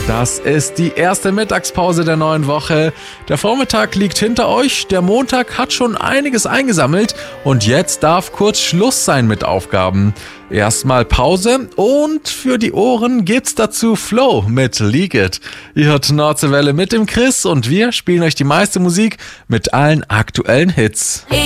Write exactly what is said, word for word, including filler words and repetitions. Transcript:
Das ist die erste Mittagspause der neuen Woche. Der Vormittag liegt hinter euch, der Montag hat schon einiges eingesammelt und jetzt darf kurz Schluss sein mit Aufgaben. Erstmal Pause und für die Ohren gibt's dazu Flow mit Leak It. Ihr hört Nordseewelle mit dem Chris und wir spielen euch die meiste Musik mit allen aktuellen Hits.